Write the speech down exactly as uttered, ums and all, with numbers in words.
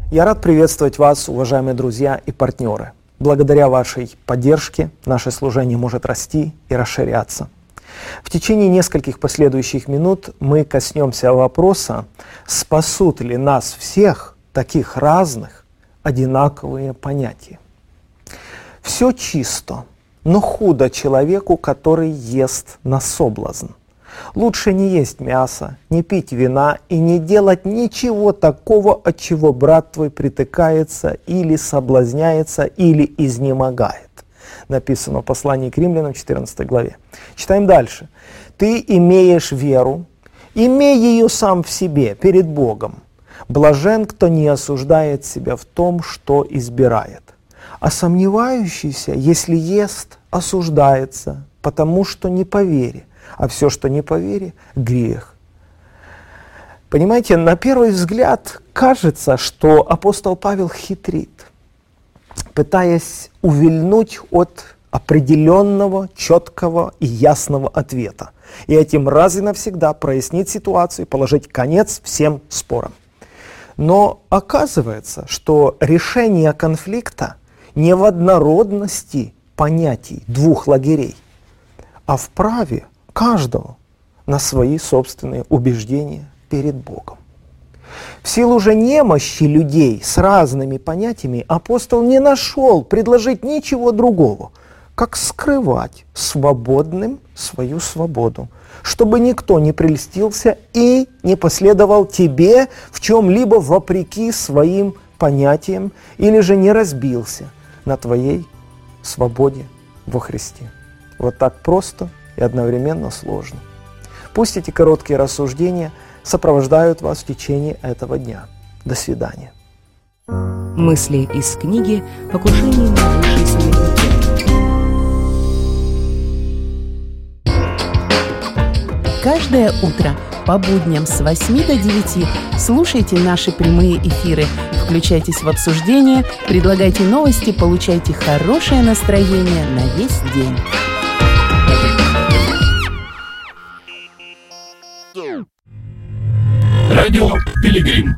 Я рад приветствовать вас, уважаемые друзья и партнеры. Благодаря вашей поддержке наше служение может расти и расширяться. В течение нескольких последующих минут мы коснемся вопроса, спасут ли нас всех таких разных, одинаковые понятия. Все чисто, но худо человеку, который ест на соблазн. Лучше не есть мясо, не пить вина и не делать ничего такого, от чего брат твой притыкается или соблазняется, или изнемогает. Написано в послании к Римлянам, четырнадцатой главе. Читаем дальше. Ты имеешь веру, имей ее сам в себе, перед Богом. Блажен, кто не осуждает себя в том, что избирает. А сомневающийся, если ест, осуждается, потому что не по вере. А все, что не по вере, грех. Понимаете, на первый взгляд кажется, что апостол Павел хитрит, пытаясь увильнуть от определенного, четкого и ясного ответа. И этим раз и навсегда прояснить ситуацию и положить конец всем спорам. Но оказывается, что решение конфликта не в однородности понятий двух лагерей, а в праве каждого на свои собственные убеждения перед Богом. В силу же немощи людей с разными понятиями апостол не нашел предложить ничего другого, как скрывать свободным свою свободу, чтобы никто не прельстился и не последовал тебе в чем-либо вопреки своим понятиям или же не разбился на твоей свободе во Христе. Вот так просто и одновременно сложно. Пусть эти короткие рассуждения сопровождают вас в течение этого дня. До свидания. Мысли из книги «Покушение на высший суверенитет». Каждое утро по будням с восьми до девяти слушайте наши прямые эфиры, включайтесь в обсуждение, предлагайте новости, получайте хорошее настроение на весь день. Радио Пилигрим.